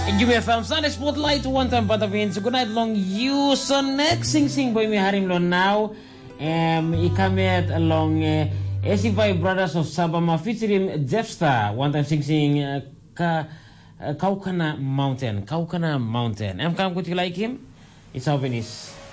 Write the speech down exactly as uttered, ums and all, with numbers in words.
Jumia F M Sunday Spotlight one time Patavins. Good night long you. So next sing sing boy me harim lo now. Um ikamet along uh, S C five Brothers of Sabama featuring Jeff Star. One time sing sing uh, ka uh, Kaukana Mountain. Kaukana Mountain. Am kam could you like him? It's how Venice.